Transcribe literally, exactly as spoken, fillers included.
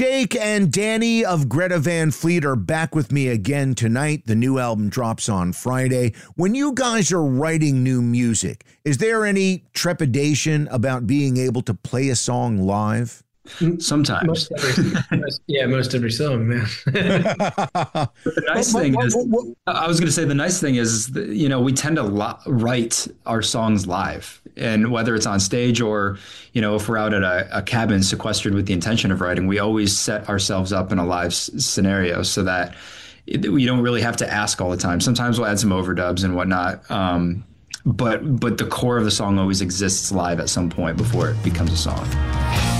Jake and Danny of Greta Van Fleet are back with me again tonight. The new album drops on Friday. When you guys are writing new music, is there any trepidation about being able to play a song live? Sometimes. Most every, most, yeah, most every song, man. But the nice thing is, I was going to say the nice thing is, that, you know, we tend to lo- write our songs live. And whether it's on stage or, you know, if we're out at a, a cabin sequestered with the intention of writing, we always set ourselves up in a live s- scenario so that it, we don't really have to ask all the time. Sometimes we'll add some overdubs and whatnot. Um, but but the core of the song always exists live at some point before it becomes a song.